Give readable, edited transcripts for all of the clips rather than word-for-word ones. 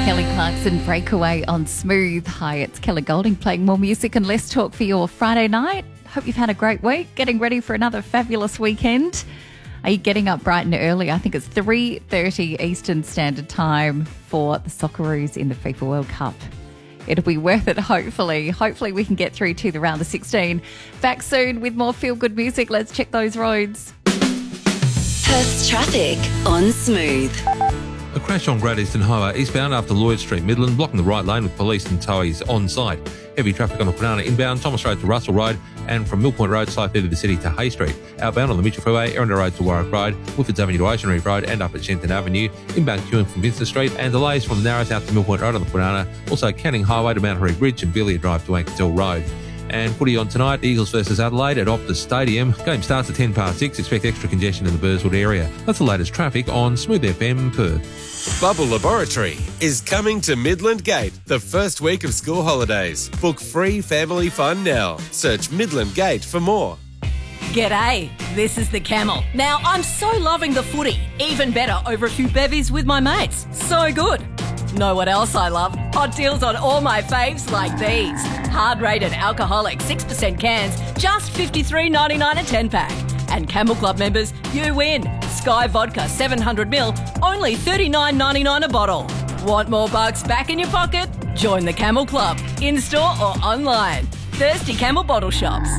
Kelly Clarkson, Breakaway on Smooth. Hi, it's Kelly Golding playing more music and less talk for your Friday night. Hope you've had a great week, getting ready for another fabulous weekend. Are you getting up bright and early? I think it's 3:30 Eastern Standard Time for the Socceroos in the FIFA World Cup. It'll be worth it, hopefully. Hopefully we can get through to the round of 16. Back soon with more feel-good music. Let's check those roads. Perth's traffic on Smooth. A crash on Great Eastern Highway eastbound after Lloyd Street, Midland, blocking the right lane with police and towies on site. Heavy traffic on the Kwinana inbound, Thomas Road to Russell Road, and from Mill Point Road, side through to the city to Hay Street. Outbound on the Mitchell Freeway, Erindale Road to Warwick Road, Woodfords Avenue to Ocean Reef Road, and up at Shenton Avenue. Inbound queuing from Vincent Street, and delays from the Narrows out to Mill Point Road on the Kwinana. Also Canning Highway to Mount Harry Bridge and Billiard Drive to Ankertel Road. And footy on tonight, Eagles versus Adelaide at Optus Stadium. Game starts at 6:10. Expect extra congestion in the Burswood area. That's the latest traffic on Smooth FM Perth. Bubble Laboratory is coming to Midland Gate the first week of school holidays. Book free family fun now. Search Midland Gate for more. G'day, this is the Camel. Now, I'm so loving the footy. Even better over a few bevies with my mates. So good. Know what else I love? Hot deals on all my faves like these. Hard-rated alcoholic 6% cans, just $53.99 a 10-pack. And Camel Club members, you win. Sky Vodka 700ml, only $39.99 a bottle. Want more bucks back in your pocket? Join the Camel Club, in-store or online. Thirsty Camel Bottle Shops.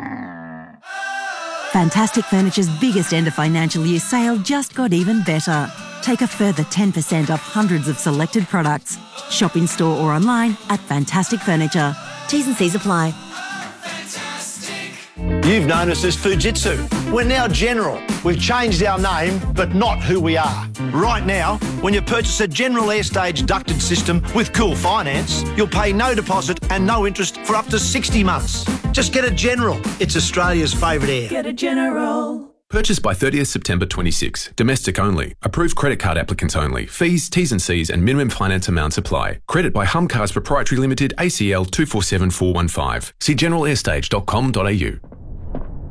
Fantastic Furniture's biggest end of financial year sale just got even better. Take a further 10% off hundreds of selected products. Shop in store or online at Fantastic Furniture. T's and C's apply. You've known us as Fujitsu. We're now General. We've changed our name, but not who we are. Right now, when you purchase a General Airstage ducted system with Cool Finance, you'll pay no deposit and no interest for up to 60 months. Just get a General. It's Australia's favourite air. Get a General. Purchase by 30th September 26. Domestic only. Approved credit card applicants only. Fees, T's and C's and minimum finance amounts apply. Credit by Humcars Proprietary Limited, ACL 247415. See generalairstage.com.au.